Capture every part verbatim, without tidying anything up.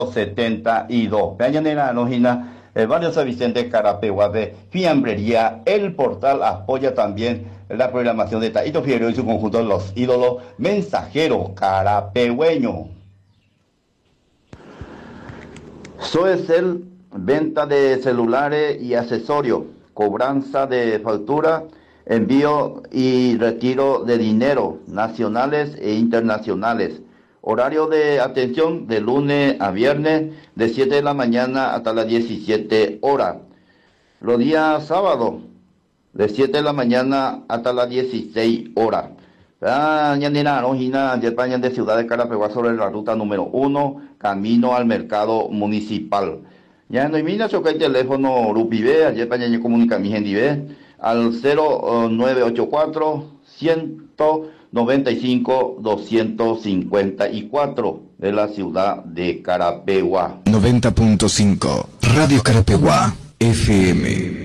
setenta y dos. Peñanera Nojina, el barrio San Vicente Carapeguá de Fiambrería. El portal apoya también la programación de Taito Figueroa y su conjunto Los Ídolos Mensajeros Carapegüeño. Soecel, venta de celulares y accesorios, cobranza de factura, envío y retiro de dinero nacionales e internacionales. Horario de atención de lunes a viernes de siete de la mañana hasta las diecisiete horas. Los días sábados de siete de la mañana hasta las dieciséis horas. Ah, Ñandina, Rojina, Yepaña de Ciudad de Carapeguá sobre la ruta número uno, camino al mercado municipal. Ya no hay mina choca el teléfono Rupibe, Yepaña y comunica mi gente al cero nueve ocho cuatro, ciento noventa y cinco, doscientos cincuenta y cuatro de la ciudad de Carapeguá. noventa punto cinco, Radio Carapeguá, F M.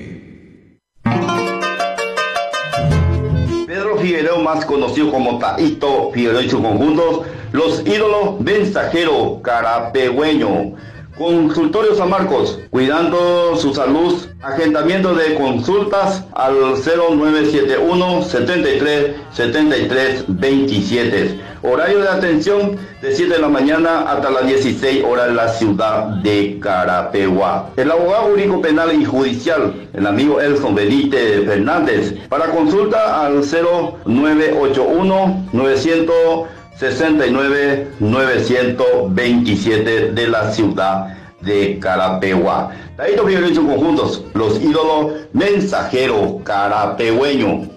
Pedro Figueroa, más conocido como Taito Figueroa y sus conjuntos, Los Ídolos Mensajeros Carapegüeño. Consultorio San Marcos, cuidando su salud, agendamiento de consultas al cero nueve siete uno, setenta y tres, setenta y tres, veintisiete. Horario de atención de siete de la mañana hasta las dieciséis horas en la ciudad de Carapeguá. El abogado jurídico penal y judicial, el amigo Elson Benítez Fernández, para consulta al cero nueve ocho uno, novecientos sesenta y nueve, novecientos veintisiete de la ciudad de Carapeguá. Taito Figueroa y sus conjuntos, Los Ídolos Mensajeros Carapegüeño.